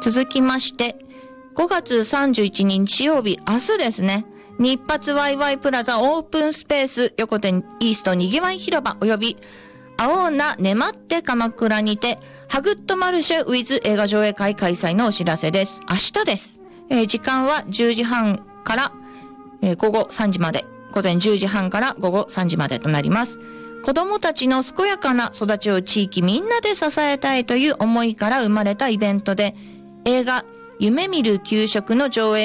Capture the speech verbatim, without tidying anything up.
続きまして、ごがつさんじゅういちにち日曜日、明日ですね。日発ワイワイプラザオープンスペース横手イーストにぎわい広場及び青菜ねまって鎌倉にてハグッドマルシェ with 映画上映会開催のお知らせです。明日です。えー、時間はじゅうじはんから、えー、午後さんじまで。午前じゅうじはんから午後さんじまでとなります。子供たちの健やかな育ちを地域みんなで支えたいという思いから生まれたイベントで、映画夢見る給食の上映